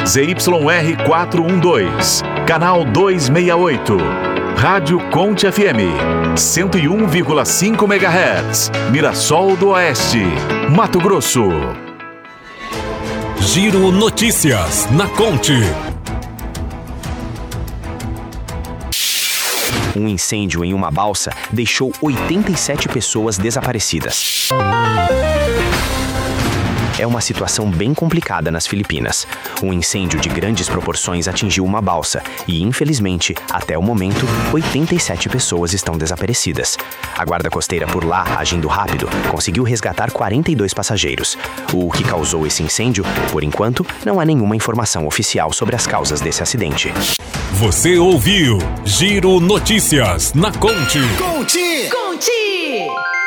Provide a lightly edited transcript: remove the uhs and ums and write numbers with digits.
ZYR 412, canal 268. Rádio Conte FM, 101,5 MHz, Mirassol do Oeste, Mato Grosso. Giro Notícias na Conte. Um incêndio em uma balsa deixou 87 pessoas desaparecidas. É uma situação bem complicada nas Filipinas. Um incêndio de grandes proporções atingiu uma balsa e, infelizmente, até o momento, 87 pessoas estão desaparecidas. A guarda costeira por lá, agindo rápido, conseguiu resgatar 42 passageiros. O que causou esse incêndio, por enquanto, não há nenhuma informação oficial sobre as causas desse acidente. Você ouviu Giro Notícias na Conte. Conte!